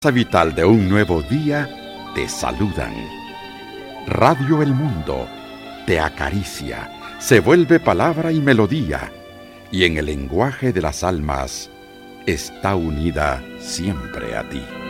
Vital de un nuevo día te saludan. Radio El Mundo te acaricia, se vuelve palabra y melodía, y en el lenguaje de las almas está unida siempre a ti.